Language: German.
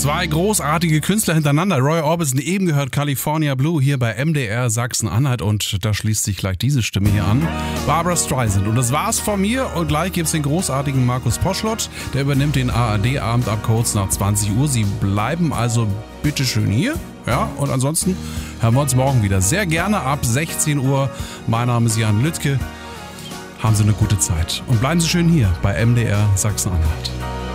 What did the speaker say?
Zwei großartige Künstler hintereinander. Roy Orbison, eben gehört California Blue hier bei MDR Sachsen-Anhalt und da schließt sich gleich diese Stimme hier an. Barbra Streisand. Und das war's von mir und gleich gibt's den großartigen Markus Poschlott. Der übernimmt den ARD-Abend ab kurz nach 20 Uhr. Sie bleiben also bitteschön hier. Ja, und ansonsten hören wir uns morgen wieder. Sehr gerne ab 16 Uhr. Mein Name ist Jan Lüttke. Haben Sie eine gute Zeit und bleiben Sie schön hier bei MDR Sachsen-Anhalt.